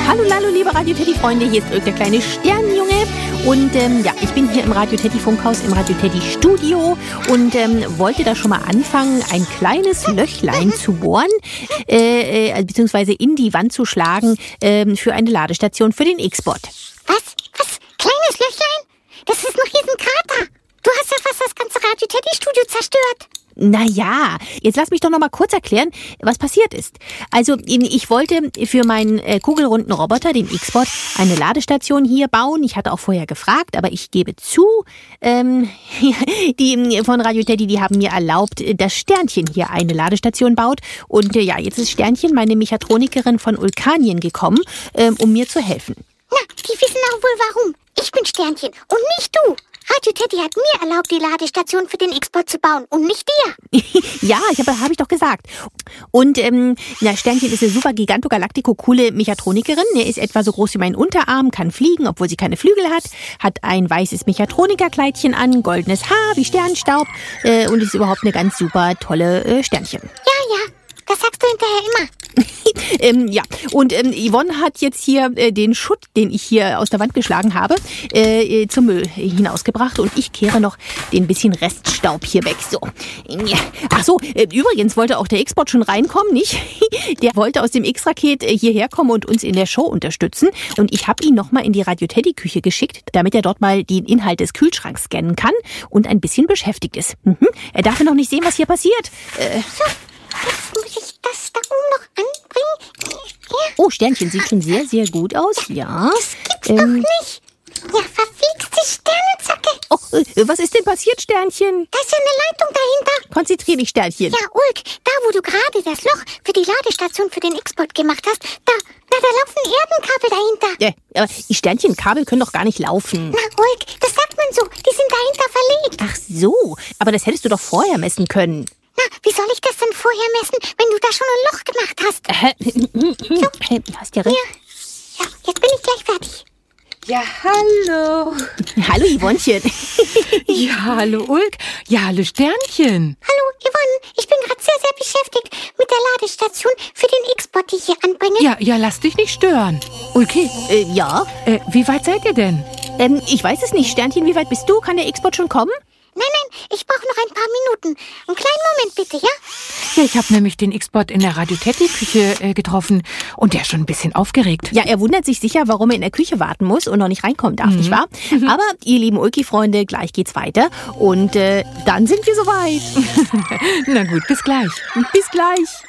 Hallo, liebe Radio Teddy-Freunde, hier ist Ulk, der kleine Sternenjunge. Und ich bin hier im Radio Teddy-Funkhaus, im Radio Teddy-Studio und wollte da schon mal anfangen, ein kleines Löchlein zu bohren, beziehungsweise in die Wand zu schlagen für eine Ladestation für den X-Bot. Was? Kleines Löchlein? Das ist ein Riesenkrater. Du hast ja fast das ganze Radio Teddy-Studio zerstört. Naja, jetzt lass mich doch noch mal kurz erklären, was passiert ist. Also, ich wollte für meinen kugelrunden Roboter, den X-Bot, eine Ladestation hier bauen. Ich hatte auch vorher gefragt, aber ich gebe zu, die von Radio Teddy, die haben mir erlaubt, dass Sternchen hier eine Ladestation baut. Und jetzt ist Sternchen, meine Mechatronikerin von Ulkanien, gekommen, um mir zu helfen. Na, die wissen auch wohl warum. Ich bin Sternchen und nicht du. Radio Teddy hat mir erlaubt, die Ladestation für den X-Bot zu bauen und nicht dir. Ja, hab ich doch gesagt. Und Sternchen ist eine super gigantogalactico-coole Mechatronikerin. Er ist etwa so groß wie mein Unterarm, kann fliegen, obwohl sie keine Flügel hat ein weißes Mechatronikerkleidchen an, goldenes Haar wie Sternstaub und ist überhaupt eine ganz super tolle Sternchen. Ja, das sagst du hinterher immer. Und Yvonne hat jetzt hier den Schutt, den ich hier aus der Wand geschlagen habe, zum Müll hinausgebracht und ich kehre noch den bisschen Reststaub hier weg. So. Ach so, übrigens wollte auch der X-Bot schon reinkommen, nicht? Der wollte aus dem X-Raket hierher kommen und uns in der Show unterstützen und ich habe ihn nochmal in die Radio Teddy-Küche geschickt, damit er dort mal den Inhalt des Kühlschranks scannen kann und ein bisschen beschäftigt ist. Er darf ja noch nicht sehen, was hier passiert. Jetzt muss ich das da oben noch anbringen. Ja. Oh, Sternchen sieht schon sehr, sehr gut aus. Ja. Das gibt's doch nicht. Ja, verflixte Sternenzacke. Oh, was ist denn passiert, Sternchen? Da ist ja eine Leitung dahinter. Konzentrier dich, Sternchen. Ja, Ulk, da wo du gerade das Loch für die Ladestation für den X-Bot gemacht hast, da laufen Erdenkabel dahinter. Aber die Sternchenkabel können doch gar nicht laufen. Na, Ulk, das sagt man so. Die sind dahinter verlegt. Ach so, aber das hättest du doch vorher messen können. Na, wie soll ich das denn vorher messen, wenn du da schon ein Loch gemacht hast? So. Hast ja recht. Ja, jetzt bin ich gleich fertig. Ja, hallo. Hallo, Yvonnchen. Ja, hallo, Ulk. Ja, hallo, Sternchen. Hallo, Yvonne. Ich bin gerade sehr, sehr beschäftigt mit der Ladestation für den X-Bot, die ich hier anbringe. Ja, lass dich nicht stören. Ulki? Ja? Wie weit seid ihr denn? Ich weiß es nicht, Sternchen. Wie weit bist du? Kann der X-Bot schon kommen? Nein, ich brauche noch ein paar Minuten. Einen kleinen Moment bitte, ja? Ja, ich habe nämlich den X-Bot in der Radio Teddy-Küche getroffen und der ist schon ein bisschen aufgeregt. Ja, er wundert sich sicher, warum er in der Küche warten muss und noch nicht reinkommen darf, nicht wahr? Aber ihr lieben Ulki-Freunde, gleich geht's weiter und dann sind wir soweit. Na gut, bis gleich. Bis gleich.